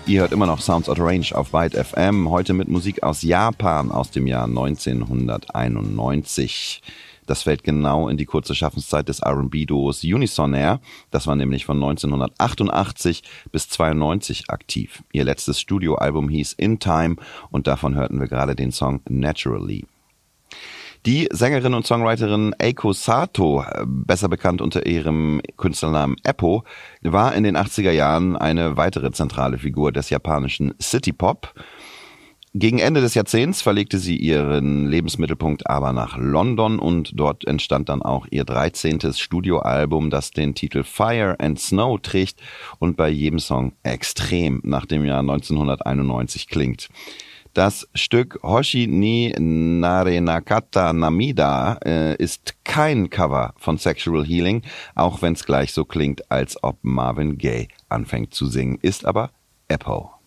Ihr hört immer noch Sounds Out of Range auf Byte FM, heute mit Musik aus Japan aus dem Jahr 1991. Das fällt genau in die kurze Schaffenszeit des R&B-Duos Unisonaire. Das war nämlich von 1988 bis 92 aktiv. Ihr letztes Studioalbum hieß In Time und davon hörten wir gerade den Song Naturally. Die Sängerin und Songwriterin Eiko Sato, besser bekannt unter ihrem Künstlernamen Eppo, war in den 80er Jahren eine weitere zentrale Figur des japanischen City-Pop. Gegen Ende des Jahrzehnts verlegte sie ihren Lebensmittelpunkt aber nach London und dort entstand dann auch ihr 13. Studioalbum, das den Titel Fire and Snow trägt und bei jedem Song extrem nach dem Jahr 1991 klingt. Das Stück Hoshi ni Narenakata Namida ist kein Cover von Sexual Healing, auch wenn es gleich so klingt, als ob Marvin Gaye anfängt zu singen, ist aber Eppo.